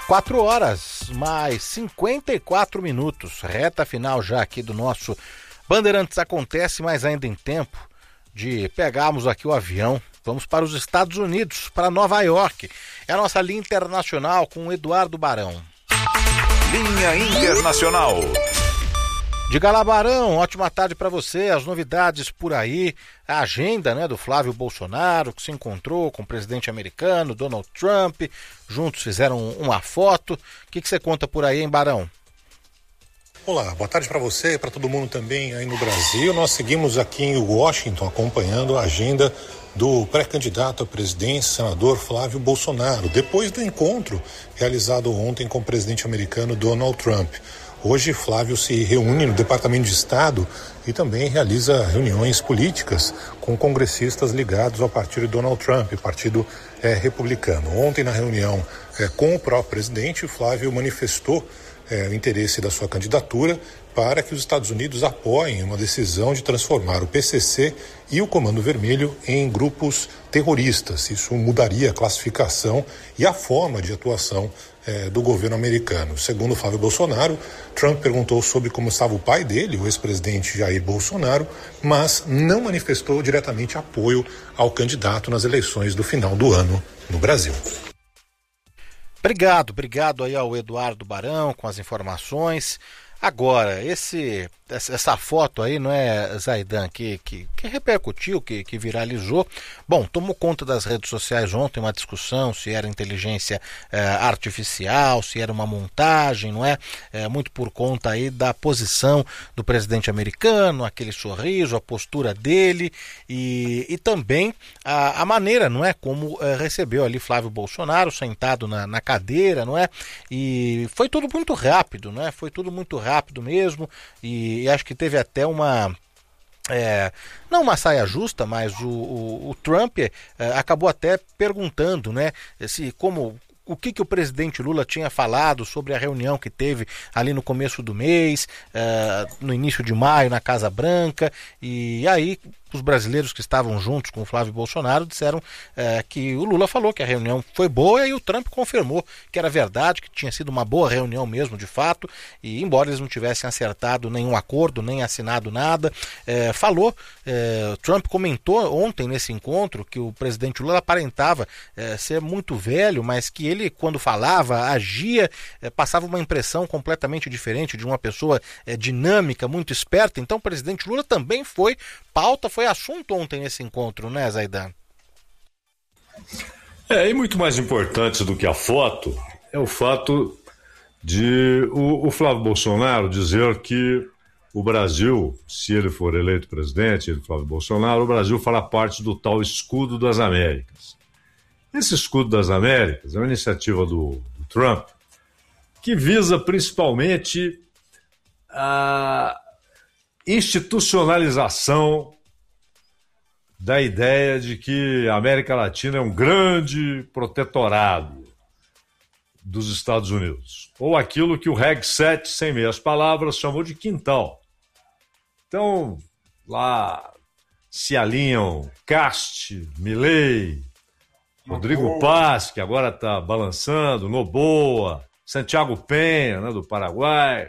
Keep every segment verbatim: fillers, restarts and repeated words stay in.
Quatro horas, mais cinquenta e quatro minutos, reta final já aqui do nosso Bandeirantes Acontece, mas ainda em tempo de pegarmos aqui o avião. Vamos para os Estados Unidos, para Nova York. É a nossa linha internacional com o Eduardo Barão. Linha Internacional. Diga lá, Barão, ótima tarde para você, as novidades por aí, a agenda, né, do Flávio Bolsonaro, que se encontrou com o presidente americano, Donald Trump, juntos fizeram uma foto. O que, que você conta por aí, hein, Barão? Olá, boa tarde para você e para todo mundo também aí no Brasil. Nós seguimos aqui em Washington acompanhando a agenda do pré-candidato à presidência, senador Flávio Bolsonaro, depois do encontro realizado ontem com o presidente americano Donald Trump. Hoje, Flávio se reúne no Departamento de Estado e também realiza reuniões políticas com congressistas ligados ao partido Donald Trump, partido é, republicano. Ontem, na reunião é, com o próprio presidente, Flávio manifestou é, o interesse da sua candidatura para que os Estados Unidos apoiem uma decisão de transformar o P C C e o Comando Vermelho em grupos terroristas. Isso mudaria a classificação e a forma de atuação é, do governo americano. Segundo Flávio Bolsonaro, Trump perguntou sobre como estava o pai dele, o ex-presidente Jair Bolsonaro, mas não manifestou diretamente apoio ao candidato nas eleições do final do ano no Brasil. Obrigado, obrigado aí ao Eduardo Barão com as informações. Agora, esse, essa foto aí, não é, Zaidan, que, que, que repercutiu, que, que viralizou. Bom, tomou conta das redes sociais ontem uma discussão se era inteligência é, artificial, se era uma montagem, não é? é? Muito por conta aí da posição do presidente americano, aquele sorriso, a postura dele e, e também a, a maneira, não é? Como é, recebeu ali Flávio Bolsonaro sentado na, na cadeira, não é? E foi tudo muito rápido, não é? Foi tudo muito rápido. rápido mesmo, e, e acho que teve até uma é, não uma saia justa, mas o, o, o Trump é, acabou até perguntando, né, se como o que, que o presidente Lula tinha falado sobre a reunião que teve ali no começo do mês, é, no início de maio na Casa Branca, e aí os brasileiros que estavam juntos com o Flávio Bolsonaro disseram é, que o Lula falou que a reunião foi boa e o Trump confirmou que era verdade, que tinha sido uma boa reunião mesmo de fato, e embora eles não tivessem acertado nenhum acordo, nem assinado nada, é, falou, é, o Trump comentou ontem nesse encontro que o presidente Lula aparentava é, ser muito velho, mas que ele quando falava, agia, é, passava uma impressão completamente diferente de uma pessoa é, dinâmica, muito esperta. Então o presidente Lula também foi pauta, foi assunto ontem nesse encontro, né, Zaidan? É, e muito mais importante do que a foto é o fato de o, o Flávio Bolsonaro dizer que o Brasil, se ele for eleito presidente, ele, Flávio Bolsonaro, o Brasil fará parte do tal Escudo das Américas. Esse Escudo das Américas é uma iniciativa do, do Trump que visa principalmente a institucionalização da ideia de que a América Latina é um grande protetorado dos Estados Unidos, ou aquilo que o Reg sete, sem meias palavras, chamou de quintal. Então, lá se alinham Cast, Milei, Rodrigo Paz, que agora está balançando, Noboa, Santiago Penha, né, do Paraguai,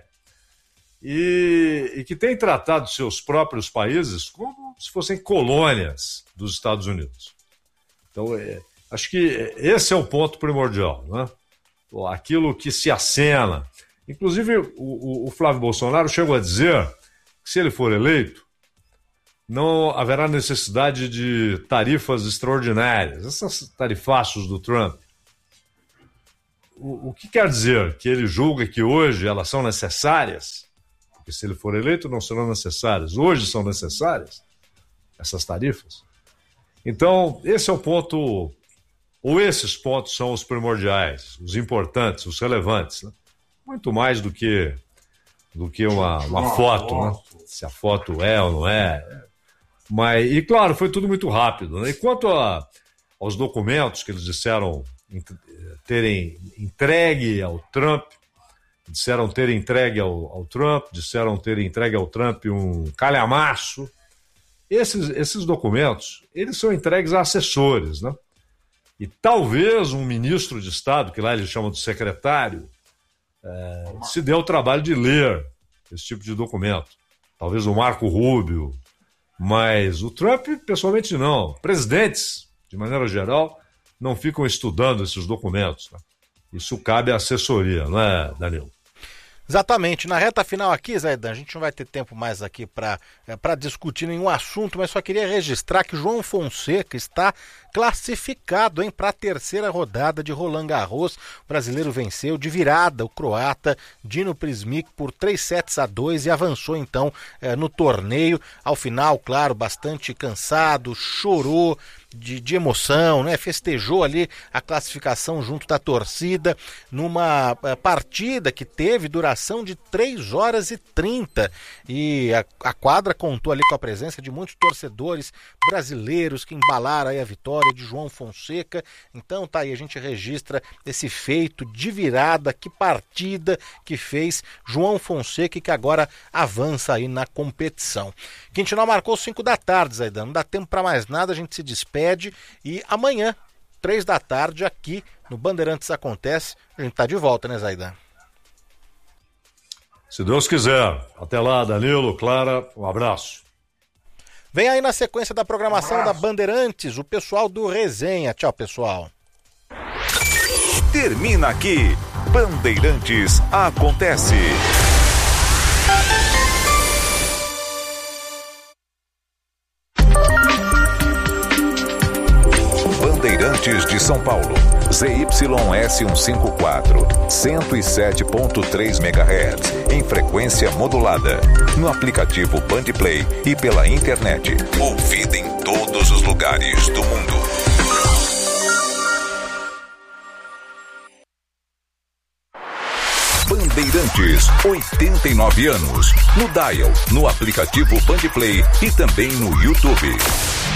e, e que tem tratado seus próprios países como se fossem colônias dos Estados Unidos. Então, é, acho que esse é o ponto primordial, né? Aquilo que se acena. Inclusive, o, o, o Flávio Bolsonaro chegou a dizer que, se ele for eleito, não haverá necessidade de tarifas extraordinárias, esses tarifaços do Trump. O, o que quer dizer? Que ele julga que hoje elas são necessárias? Porque se ele for eleito não serão necessárias. Hoje são necessárias essas tarifas? Então, esse é o ponto, ou esses pontos são os primordiais, os importantes, os relevantes, né? Muito mais do que, do que uma, uma foto, né? Se a foto é ou não é. Mas, e claro, foi tudo muito rápido, né? E quanto a, aos documentos que eles disseram terem entregue ao Trump, disseram ter entregue ao, ao Trump, disseram ter entregue ao Trump um calhamaço. Esses, esses documentos, eles são entregues a assessores, né? E talvez um ministro de Estado, que lá eles chamam de secretário, é, se dê o trabalho de ler esse tipo de documento. Talvez o Marco Rubio, mas o Trump, pessoalmente, não. Presidentes, de maneira geral, não ficam estudando esses documentos, né? Isso cabe à assessoria, não é, Danilo? Exatamente. Na reta final aqui, Zaidan, a gente não vai ter tempo mais aqui para para discutir nenhum assunto, mas só queria registrar que João Fonseca está classificado para a terceira rodada de Roland Garros. O brasileiro venceu de virada o croata Dino Prismic por três sets a dois e avançou então eh, no torneio. Ao final, claro, bastante cansado, chorou de, de emoção, né? Festejou ali a classificação junto da torcida numa eh, partida que teve duração de três horas e trinta, e a, a quadra contou ali com a presença de muitos torcedores brasileiros que embalaram aí a vitória de João Fonseca. Então tá aí, a gente registra esse feito de virada, que partida que fez João Fonseca e que agora avança aí na competição. Quintinal marcou cinco da tarde, Zaidan, não dá tempo para mais nada, a gente se despede e amanhã, três da tarde, aqui no Bandeirantes Acontece, a gente tá de volta, né, Zaidan? Se Deus quiser. Até lá, Danilo, Clara, um abraço. Vem aí na sequência da programação da Bandeirantes, o pessoal do Resenha. Tchau, pessoal. Termina aqui, Bandeirantes Acontece. Bandeirantes de São Paulo, Z Y S cento e cinquenta e quatro, cento e sete ponto três megahertz, em frequência modulada, no aplicativo Bandplay e pela internet. Ouvida em todos os lugares do mundo. Bandeirantes, oitenta e nove anos, no Dial, no aplicativo Bandplay e também no YouTube.